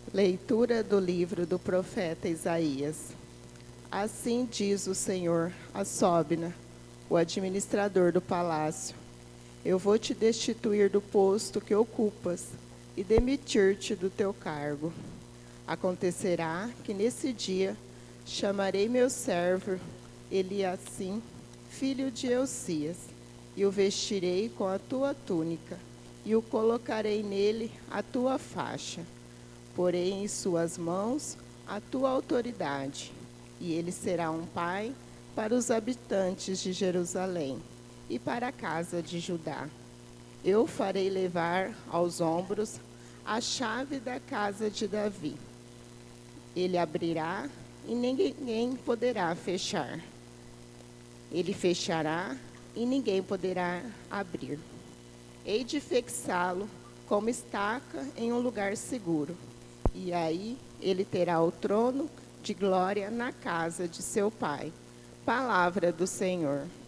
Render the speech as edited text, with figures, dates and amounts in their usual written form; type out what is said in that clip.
Leitura do livro do profeta Isaías. Assim diz o Senhor a Sobna, o administrador do palácio: eu vou te destituir do posto que ocupas e demitir-te do teu cargo. Acontecerá que nesse dia chamarei meu servo Eliacim, filho de Elcias, e o vestirei com a tua túnica, e o colocarei nele a tua faixa. Porei em suas mãos a tua autoridade, e ele será um pai para os habitantes de Jerusalém e para a casa de Judá. Eu farei levar aos ombros a chave da casa de Davi. Ele abrirá e ninguém poderá fechar. Ele fechará e ninguém poderá abrir. Hei de fixá-lo como estaca em um lugar seguro. E aí ele terá o trono de glória na casa de seu pai. Palavra do Senhor.